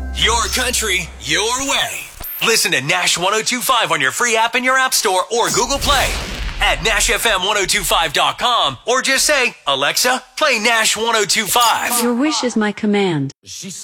Your country, your way. Listen to Nash 1025 on your free app in your App Store or Google Play. At NashFM1025.com or just say, Alexa, play Nash 1025. Your wish is my command.